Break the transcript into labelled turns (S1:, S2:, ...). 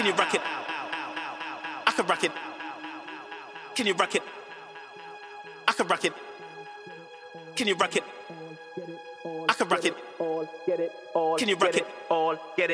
S1: Can you rock it? I can rock it. Can you rock it? I can rock it. Can you rock it? I can rock it. Can you rock it?